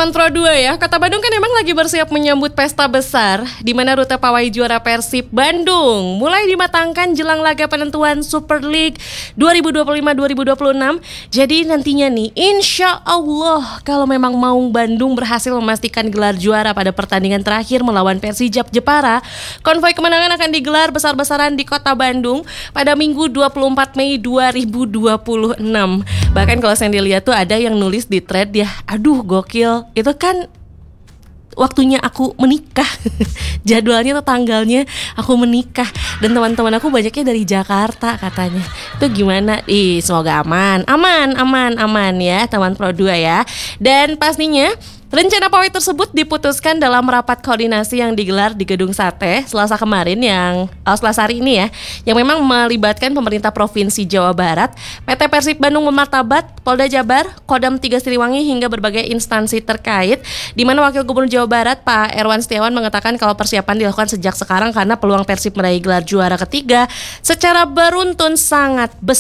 teman Pro 2 ya, Kota Bandung kan emang lagi bersiap menyambut pesta besar di mana rute pawai juara Persib Bandung mulai dimatangkan jelang laga penentuan Super League 2025-2026. Jadi nantinya nih, insya Allah kalau memang Maung Bandung berhasil memastikan gelar juara pada pertandingan terakhir melawan Persijap Jepara, konvoi kemenangan akan digelar besar-besaran di Kota Bandung pada Minggu 24 Mei 2026. Bahkan kalau saya dilihat tuh ada yang nulis di thread ya, aduh gokil, itu kan waktunya aku menikah. Jadwalnya atau tanggalnya aku menikah. Dan teman-teman aku banyaknya dari Jakarta katanya. Itu gimana? Semoga aman ya teman Pro 2 ya. Dan pastinya rencana pawai tersebut diputuskan dalam rapat koordinasi yang digelar di Gedung Sate Selasa hari ini ya, yang memang melibatkan pemerintah Provinsi Jawa Barat, PT Persib Bandung Martabat, Polda Jabar, Kodam 3 Siliwangi hingga berbagai instansi terkait, di mana Wakil Gubernur Jawa Barat Pak Erwan Setiawan mengatakan kalau persiapan dilakukan sejak sekarang karena peluang Persib meraih gelar juara ketiga secara beruntun sangat besar.